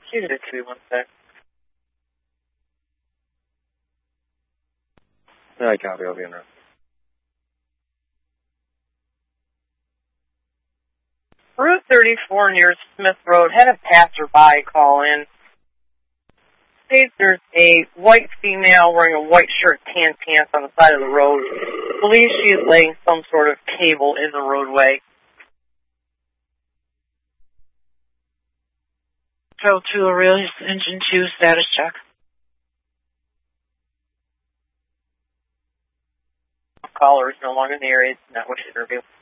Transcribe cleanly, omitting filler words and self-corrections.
She did too, 1 sec. I copy, I'll be in there. Route 34 near Smith Road had a passerby call in. States there's a white female wearing a white shirt, tan pants on the side of the road. Believes she is laying some sort of cable in the roadway. Go to Aurelius Engine 2 status check. Caller is no longer in the area. Not wish to interview.